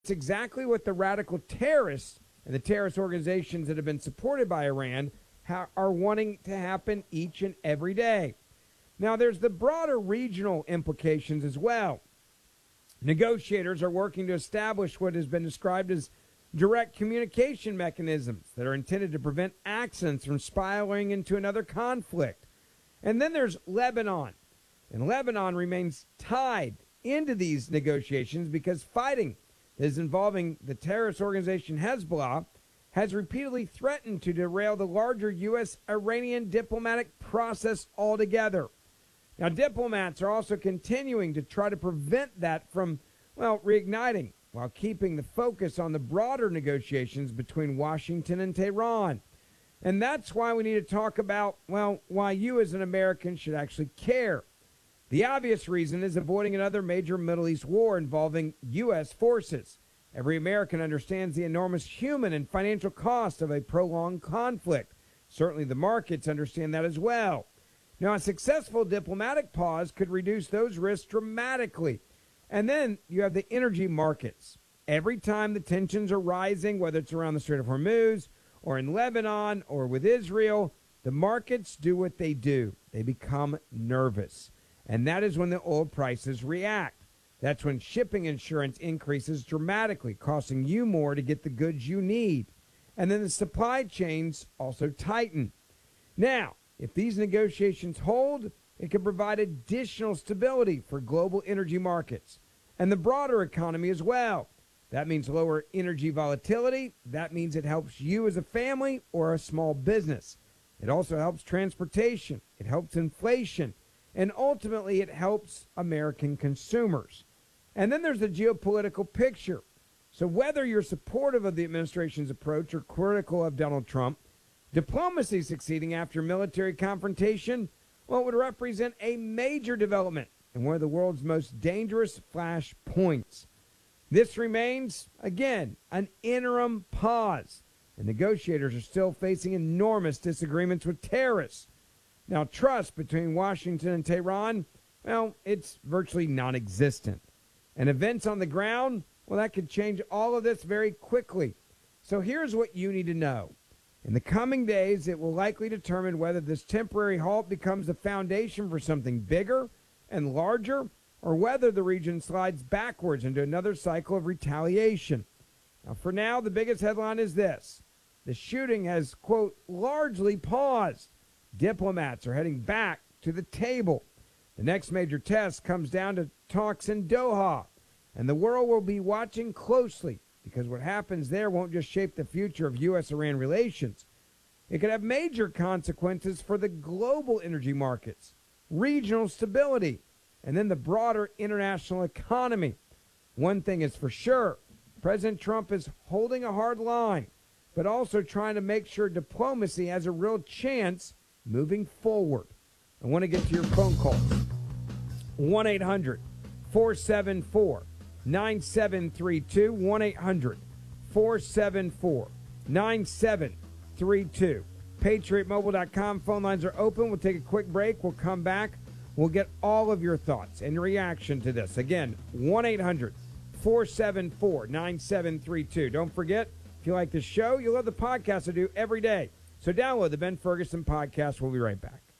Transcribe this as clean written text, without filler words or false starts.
It's exactly what the radical terrorists and the terrorist organizations that have been supported by Iran are wanting to happen each and every day. Now, there's the broader regional implications as well. Negotiators are working to establish what has been described as direct communication mechanisms that are intended to prevent accidents from spiraling into another conflict. And then there's Lebanon. And Lebanon remains tied into these negotiations because fighting that is involving the terrorist organization Hezbollah has repeatedly threatened to derail the larger U.S.-Iranian diplomatic process altogether. Now, diplomats are also continuing to try to prevent that from, reigniting while keeping the focus on the broader negotiations between Washington and Tehran. And that's why we need to talk about, why you as an American should actually care. The obvious reason is avoiding another major Middle East war involving U.S. forces. Every American understands the enormous human and financial cost of a prolonged conflict. Certainly the markets understand that as well. Now, a successful diplomatic pause could reduce those risks dramatically. And then you have the energy markets. Every time the tensions are rising, whether it's around the Strait of Hormuz or in Lebanon or with Israel, the markets do what they do. They become nervous. And that is when the oil prices react. That's when shipping insurance increases dramatically, costing you more to get the goods you need. And then the supply chains also tighten. Now, if these negotiations hold, it can provide additional stability for global energy markets and the broader economy as well. That means lower energy volatility. That means it helps you as a family or a small business. It also helps transportation. It helps inflation. And ultimately, it helps American consumers. And then there's the geopolitical picture. So whether you're supportive of the administration's approach or critical of Donald Trump, diplomacy succeeding after military confrontation, it would represent a major development and one of the world's most dangerous flashpoints. This remains, again, an interim pause. And negotiators are still facing enormous disagreements with terrorists. Now, trust between Washington and Tehran, it's virtually non-existent. And events on the ground, that could change all of this very quickly. So here's what you need to know. In the coming days, it will likely determine whether this temporary halt becomes the foundation for something bigger and larger, or whether the region slides backwards into another cycle of retaliation. Now, for now, the biggest headline is this. The shooting has, quote, largely paused. Diplomats are heading back to the table. The next major test comes down to talks in Doha, and the world will be watching closely because what happens there won't just shape the future of U.S.-Iran relations. It could have major consequences for the global energy markets, regional stability, and then the broader international economy. One thing is for sure, President Trump is holding a hard line, but also trying to make sure diplomacy has a real chance moving forward. I want to get to your phone calls. 1-800-474-9732. 1-800-474-9732. PatriotMobile.com. Phone lines are open. We'll take a quick break. We'll come back. We'll get all of your thoughts and reaction to this. Again, 1-800-474-9732. Don't forget, if you like the show, you'll love the podcast I do every day. So download the Ben Ferguson podcast. We'll be right back.